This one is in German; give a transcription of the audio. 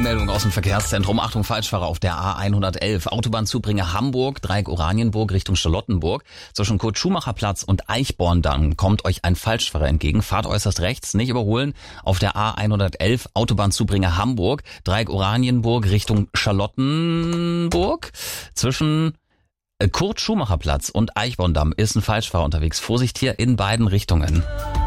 Meldung aus dem Verkehrszentrum. Achtung, Falschfahrer auf der A111. Autobahnzubringer Hamburg, Dreieck Oranienburg Richtung Charlottenburg. Zwischen Kurt-Schumacher-Platz und Eichborn-Damm kommt euch ein Falschfahrer entgegen. Fahrt äußerst rechts, nicht überholen. Auf der A111 Autobahnzubringer Hamburg, Dreieck Oranienburg Richtung Charlottenburg. Zwischen Kurt-Schumacher-Platz und Eichborn-Damm ist ein Falschfahrer unterwegs. Vorsicht hier in beiden Richtungen.